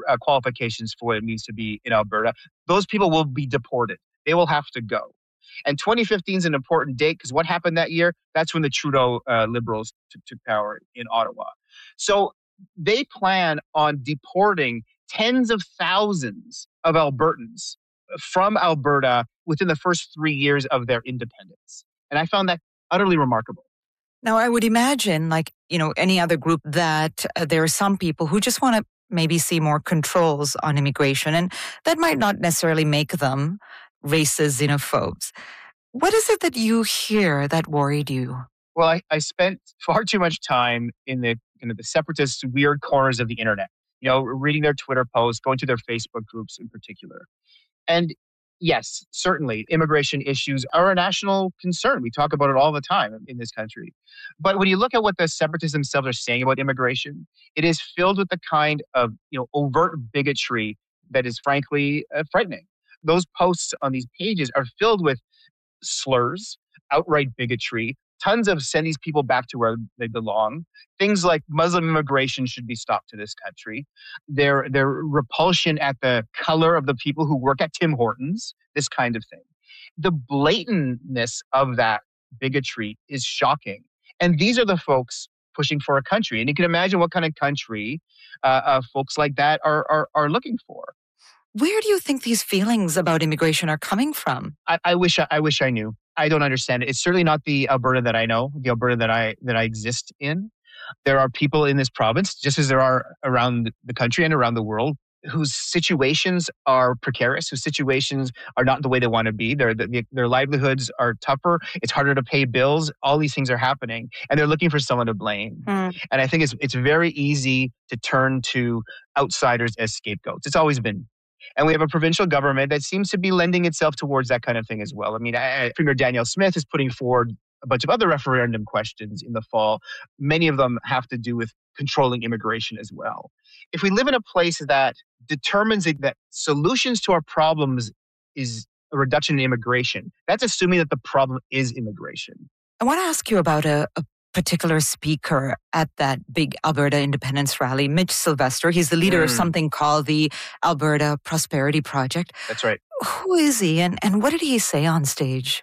qualifications for what it means to be in Alberta. Those people will be deported. They will have to go. And 2015 is an important date because what happened that year? That's when the Trudeau Liberals took power in Ottawa. So they plan on deporting tens of thousands of Albertans from Alberta within the first 3 years of their independence. And I found that utterly remarkable. Now, I would imagine, like, any other group, that there are some people who just want to maybe see more controls on immigration, and that might not necessarily make them racist xenophobes. What is it that you hear that worried you? Well, I spent far too much time in the separatist weird corners of the internet, reading their Twitter posts, going to their Facebook groups in particular. And yes, certainly immigration issues are a national concern. We talk about it all the time in this country. But when you look at what the separatists themselves are saying about immigration, it is filled with the kind of overt bigotry that is frankly frightening. Those posts on these pages are filled with slurs, outright bigotry, tons of send these people back to where they belong. Things like Muslim immigration should be stopped to this country. Their repulsion at the color of the people who work at Tim Hortons, this kind of thing. The blatantness of that bigotry is shocking. And these are the folks pushing for a country. And you can imagine what kind of country folks like that are looking for. Where do you think these feelings about immigration are coming from? I wish I knew. I don't understand it. It's certainly not the Alberta that I know, the Alberta that I exist in. There are people in this province, just as there are around the country and around the world, whose situations are precarious, whose situations are not the way they want to be. Their livelihoods are tougher. It's harder to pay bills. All these things are happening, and they're looking for someone to blame. And I think it's very easy to turn to outsiders as scapegoats. It's always been. And we have a provincial government that seems to be lending itself towards that kind of thing as well. I mean, Premier Danielle Smith is putting forward a bunch of other referendum questions in the fall. Many of them have to do with controlling immigration as well. If we live in a place that determines that solutions to our problems is a reduction in immigration, that's assuming that the problem is immigration. I want to ask you about a particular speaker at that big Alberta independence rally, Mitch Sylvester. He's the leader of something called the Alberta Prosperity Project. That's right. Who is he, and what did he say on stage?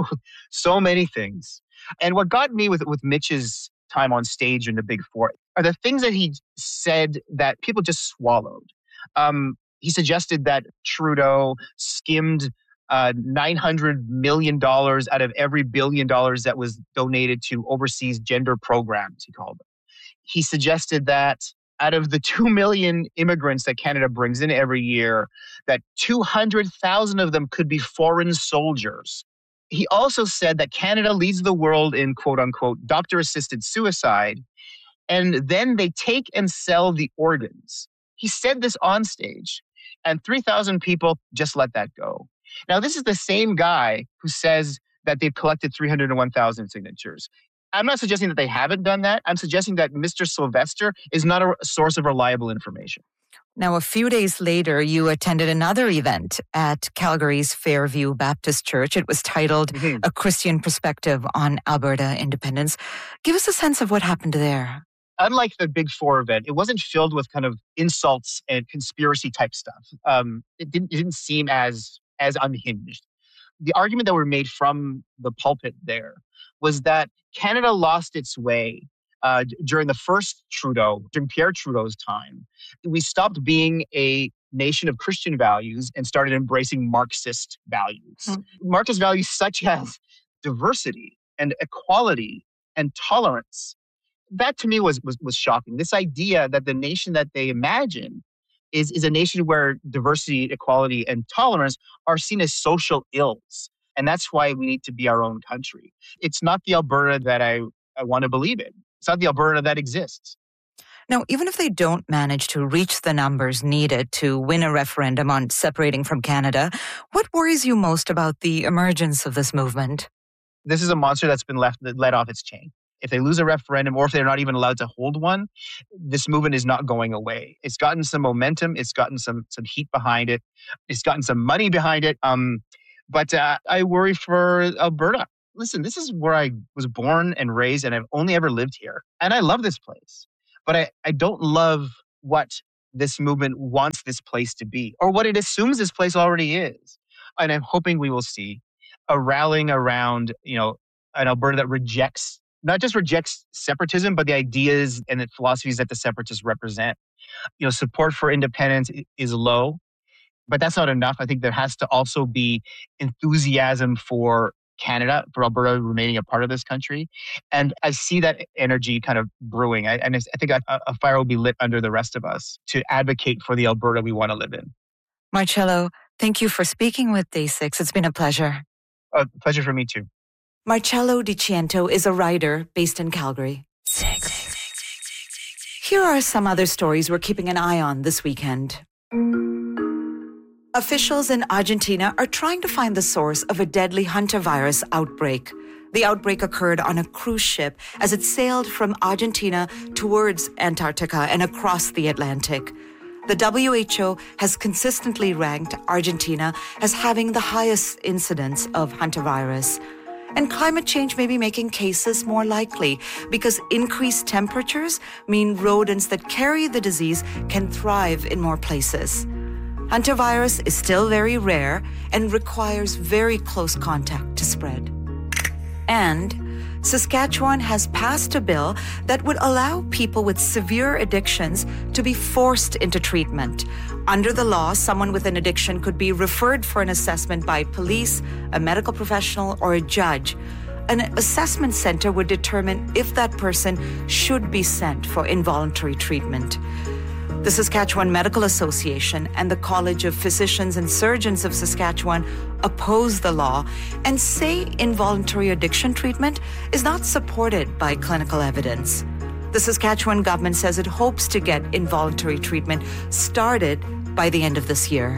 So many things. And what got me with Mitch's time on stage in the Big Four are the things that he said that people just swallowed. He suggested that Trudeau skimmed $900 million out of every $1 billion that was donated to overseas gender programs, he called them. He suggested that out of the 2 million immigrants that Canada brings in every year, that 200,000 of them could be foreign soldiers. He also said that Canada leads the world in quote unquote doctor-assisted suicide, and then they take and sell the organs. He said this on stage, and 3,000 people just let that go. Now, this is the same guy who says that they've collected 301,000 signatures. I'm not suggesting that they haven't done that. I'm suggesting that Mr. Sylvester is not a source of reliable information. Now, a few days later, you attended another event at Calgary's Fairview Baptist Church. It was titled A Christian Perspective on Alberta Independence. Give us a sense of what happened there. Unlike the Big Four event, it wasn't filled with kind of insults and conspiracy type stuff. It didn't seem as unhinged. The argument that were made from the pulpit there was that Canada lost its way during the first Trudeau, during Pierre Trudeau's time. We stopped being a nation of Christian values and started embracing Marxist values. Marxist values such as diversity and equality and tolerance. That to me was shocking. This idea that the nation that they imagine is a nation where diversity, equality, and tolerance are seen as social ills. And that's why we need to be our own country. It's not the Alberta that I want to believe in. It's not the Alberta that exists. Now, even if they don't manage to reach the numbers needed to win a referendum on separating from Canada, what worries you most about the emergence of this movement? This is a monster that's been let off its chain. If they lose a referendum or if they're not even allowed to hold one, this movement is not going away. It's gotten some momentum. It's gotten some heat behind it. It's gotten some money behind it. But I worry for Alberta. Listen, this is where I was born and raised, and I've only ever lived here. And I love this place. But I don't love what this movement wants this place to be, or what it assumes this place already is. And I'm hoping we will see a rallying around, an Alberta that not just rejects separatism, but the ideas and the philosophies that the separatists represent. Support for independence is low, but that's not enough. I think there has to also be enthusiasm for Canada, for Alberta remaining a part of this country. And I see that energy kind of brewing. I think a fire will be lit under the rest of us to advocate for the Alberta we want to live in. Marcello, thank you for speaking with Day 6. It's been a pleasure. Pleasure for me too. Marcello Di Ciento is a writer based in Calgary. Here are some other stories we're keeping an eye on this weekend. Officials in Argentina are trying to find the source of a deadly hantavirus outbreak. The outbreak occurred on a cruise ship as it sailed from Argentina towards Antarctica and across the Atlantic. The WHO has consistently ranked Argentina as having the highest incidence of hantavirus. And climate change may be making cases more likely because increased temperatures mean rodents that carry the disease can thrive in more places. Hantavirus is still very rare and requires very close contact to spread. And Saskatchewan has passed a bill that would allow people with severe addictions to be forced into treatment. Under the law, someone with an addiction could be referred for an assessment by police, a medical professional, or a judge. An assessment center would determine if that person should be sent for involuntary treatment. The Saskatchewan Medical Association and the College of Physicians and Surgeons of Saskatchewan oppose the law and say involuntary addiction treatment is not supported by clinical evidence. The Saskatchewan government says it hopes to get involuntary treatment started by the end of this year.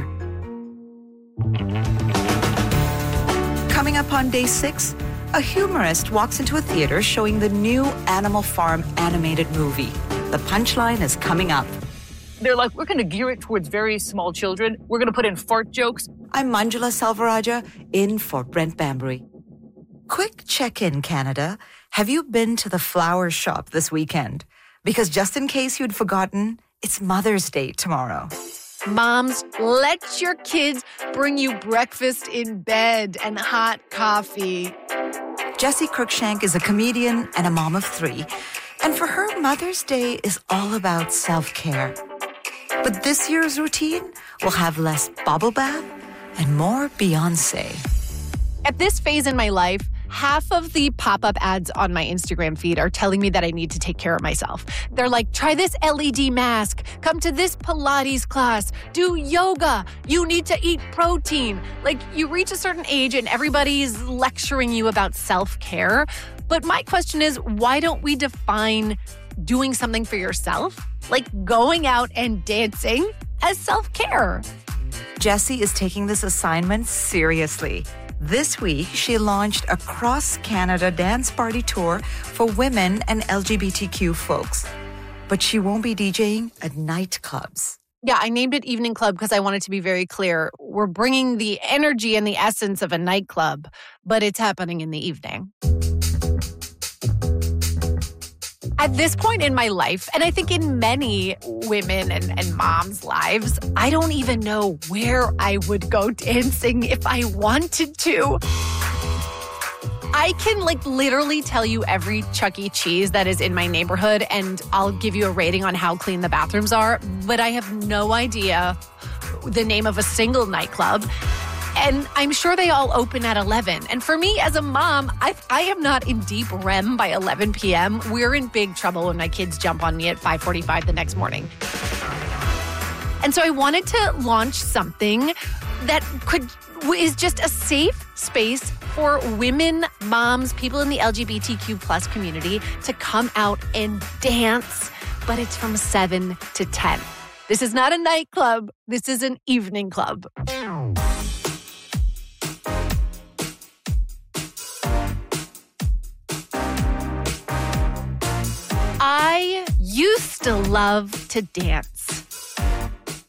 Coming up on Day 6, a humorist walks into a theater showing the new Animal Farm animated movie. The punchline is coming up. They're like, we're going to gear it towards very small children. We're going to put in fart jokes. I'm Manjula Salvaraja, in for Brent Bambury. Quick check-in, Canada. Have you been to the flower shop this weekend? Because just in case you'd forgotten, it's Mother's Day tomorrow. Moms, let your kids bring you breakfast in bed and hot coffee. Jessie Cruikshank is a comedian and a mom of 3. And for her, Mother's Day is all about self-care. But this year's routine will have less bubble bath and more Beyoncé. At this phase in my life, half of the pop-up ads on my Instagram feed are telling me that I need to take care of myself. They're like, try this LED mask, come to this Pilates class, do yoga, you need to eat protein. Like, you reach a certain age and everybody's lecturing you about self-care. But my question is, why don't we define doing something for yourself, like going out and dancing, as self-care? Jessie is taking this assignment seriously. This week, she launched a cross-Canada dance party tour for women and LGBTQ folks. But she won't be DJing at nightclubs. Yeah, I named it Evening Club because I wanted to be very clear. We're bringing the energy and the essence of a nightclub, but it's happening in the evening. At this point in my life, and I think in many women and moms' lives, I don't even know where I would go dancing if I wanted to. I can literally tell you every Chuck E. Cheese that is in my neighborhood, and I'll give you a rating on how clean the bathrooms are, but I have no idea the name of a single nightclub. And I'm sure they all open at 11. And for me as a mom, I am not in deep REM by 11 p.m. We're in big trouble when my kids jump on me at 5:45 the next morning. And so I wanted to launch something that is just a safe space for women, moms, people in the LGBTQ plus community to come out and dance, but it's from 7 to 10. This is not a nightclub. This is an evening club. I used to love to dance.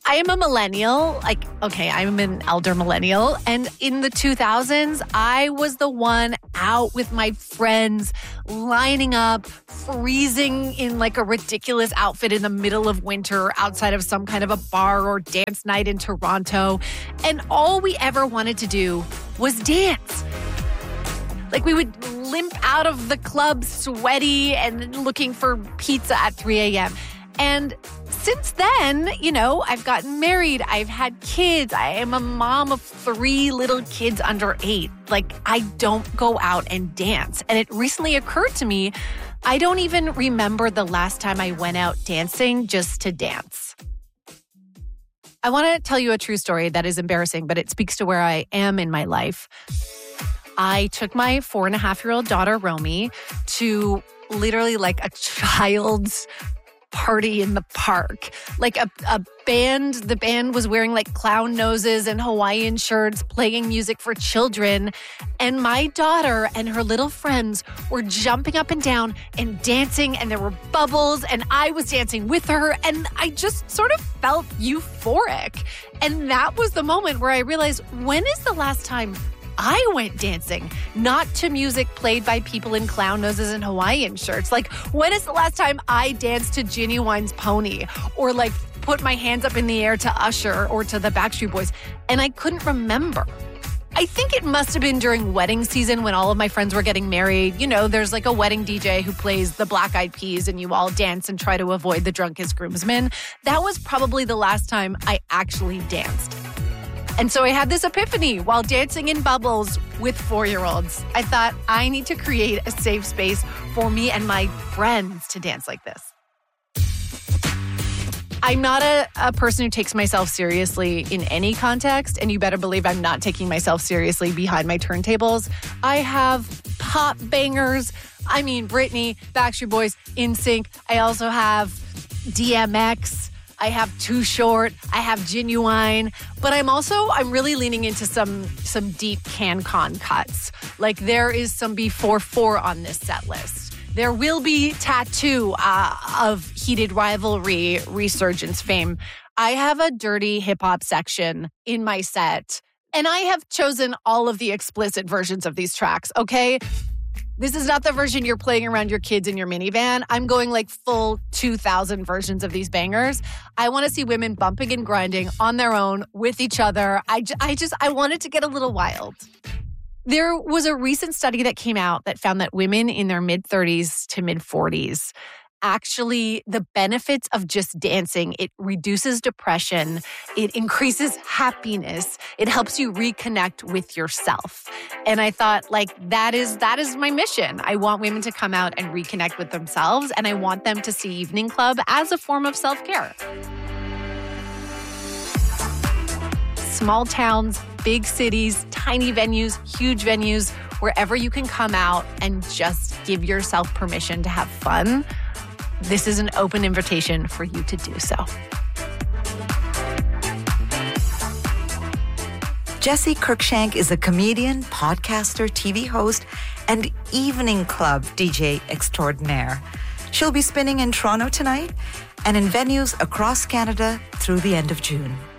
I am a millennial. I'm an elder millennial. And in the 2000s, I was the one out with my friends, lining up, freezing in like a ridiculous outfit in the middle of winter outside of some kind of a bar or dance night in Toronto. And all we ever wanted to do was dance. Like we would limp out of the club sweaty and looking for pizza at 3 a.m. And since then, I've gotten married. I've had kids. I am a mom of 3 little kids under 8. Like, I don't go out and dance. And it recently occurred to me, I don't even remember the last time I went out dancing just to dance. I want to tell you a true story that is embarrassing, but it speaks to where I am in my life. I took my 4.5-year-old daughter, Romy, to literally like a child's party in the park. Like a band, the band was wearing like clown noses and Hawaiian shirts, playing music for children. And my daughter and her little friends were jumping up and down and dancing, and there were bubbles, and I was dancing with her, and I just sort of felt euphoric. And that was the moment where I realized, when is the last time I went dancing, not to music played by people in clown noses and Hawaiian shirts? Like, when is the last time I danced to Ginuwine's Pony, or like put my hands up in the air to Usher or to the Backstreet Boys? And I couldn't remember. I think it must have been during wedding season when all of my friends were getting married. There's like a wedding DJ who plays the Black Eyed Peas and you all dance and try to avoid the drunkest groomsmen. That was probably the last time I actually danced. And so I had this epiphany while dancing in bubbles with 4-year-olds. I thought, I need to create a safe space for me and my friends to dance like this. I'm not a person who takes myself seriously in any context, and you better believe I'm not taking myself seriously behind my turntables. I have pop bangers. I mean, Britney, Backstreet Boys, NSYNC. I also have DMX. I have Too Short, I have Ginuwine, but I'm really leaning into some deep CanCon cuts. Like, there is some B44 on this set list. There will be Tattoo of Heated Rivalry Resurgence fame. I have a dirty hip hop section in my set, and I have chosen all of the explicit versions of these tracks, okay? This is not the version you're playing around your kids in your minivan. I'm going like full 2000 versions of these bangers. I want to see women bumping and grinding on their own with each other. I want it to get a little wild. There was a recent study that came out that found that women in their mid-30s to mid-40s, actually, the benefits of just dancing, it reduces depression, it increases happiness, it helps you reconnect with yourself. And I thought, like, that is my mission. I want women to come out and reconnect with themselves, and I want them to see Evening Club as a form of self-care. Small towns, big cities, tiny venues, huge venues, wherever you can come out and just give yourself permission to have fun. This is an open invitation for you to do so. Jessie Cruikshank is a comedian, podcaster, TV host, and Evening Club DJ extraordinaire. She'll be spinning in Toronto tonight and in venues across Canada through the end of June.